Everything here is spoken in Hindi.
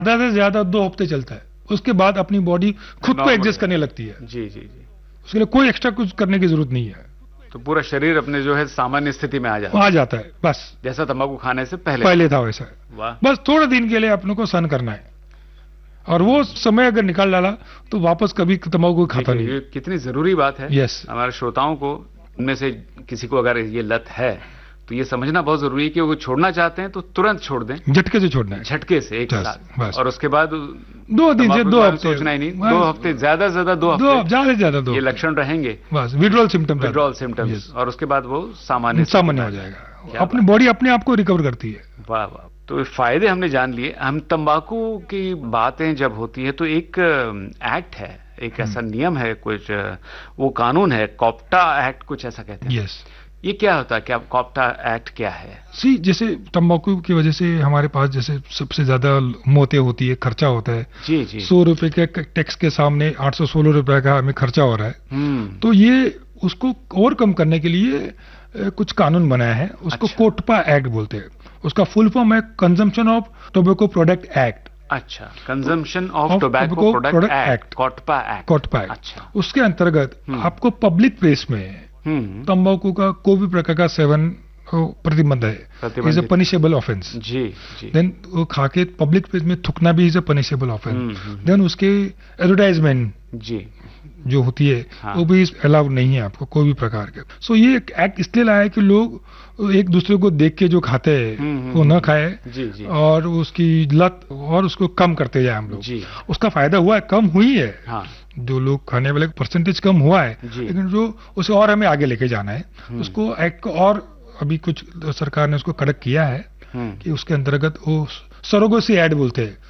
ज्यादा से ज्यादा 2 हफ्ते चलता है, उसके बाद अपनी बॉडी खुद को Normal एडजस्ट है। करने लगती है। जी जी जी। उसके लिए कोई एक्स्ट्रा कुछ करने की जरूरत नहीं है, तो पूरा शरीर अपने जो है सामान्य स्थिति में आ जाता आ है, जाता है बस, जैसा तंबाकू खाने से पहले पहले था वैसा। वाह। बस थोड़े दिन के लिए अपने को सहन करना है, और वो समय अगर निकाल डाला तो वापस कभी तंबाकू खाता देखिए, नहीं। ये कितनी जरूरी बात है। यस। हमारे श्रोताओं को, उनमें से किसी को अगर ये लत है तो ये समझना बहुत जरूरी है कि वो छोड़ना चाहते हैं तो तुरंत छोड़ दें, झटके से छोड़ना है, झटके से एक बस, साथ, बस। और उसके बाद 2 दिन से तंबाकू के 2 बारे में हफ्ते सोचना ही नहीं। बस। 2 हफ्ते, ज्यादा से ज्यादा 2 दो हफ्ते ज्यादा से ज्यादा 2 ये लक्षण रहेंगे, बस, विड्रॉल सिम्टम्स, विड्रॉल सिम्टम्स, और उसके बाद वो सामान्य स्थिति सामान्य में हो आ जाएगा, क्या अपनी बॉडी अपने आप को रिकवर करती है। वाह वाह। तो फायदे हमने जान लिए। हम तंबाकू की बातें जब होती है तो एक एक्ट है, एक ऐसा नियम है, कुछ वो कानून है, कॉप्टा एक्ट कुछ ऐसा कहते हैं। यस। ये क्या होता है, क्या कॉप्टा एक्ट क्या है? सी, जैसे तंबाकू की वजह से हमारे पास जैसे सबसे ज्यादा मौतें होती है, खर्चा होता है। जी जी। 100 रुपए के टैक्स के सामने 816 रुपए का हमें खर्चा हो रहा है। तो ये उसको ओवरकम करने के लिए कुछ कानून बनाया है, उसको अच्छा। कोटपा एक्ट बोलते हैं। उसका फुल फॉर्म है consumption of tobacco product act. अच्छा, consumption of tobacco product act, COTPA act. COTPA act. अच्छा। उसके अंतर्गत आपको पब्लिक प्लेस में तंबाकू का कोई भी प्रकार का सेवन प्रतिबंध है, is a punishable offence. Ji ji. Then वो खा के पब्लिक प्लेस में थूकना भी is a punishable offence. Then उसके एडवर्टाइजमेंट जी जो होती है, हाँ। वो भी अलाउड नहीं है आपको कोई भी प्रकार के। सो ये एक्ट इसलिए लाया है कि लोग एक दूसरे को देख के जो खाते हैं वो न खाए, जी जी। और उसकी लत और उसको कम करते जाए हम लोग। जी। उसका फायदा हुआ है, कम हुई है। हाँ। जो लोग खाने वाले परसेंटेज कम हुआ है, जी। लेकिन जो उसे और हमें आगे लेके जाना है, उसको एक्ट को और अभी कुछ सरकार ने उसको कड़क किया है कि उसके अंतर्गत वो सरोगेसी ऐड बोलते हैं,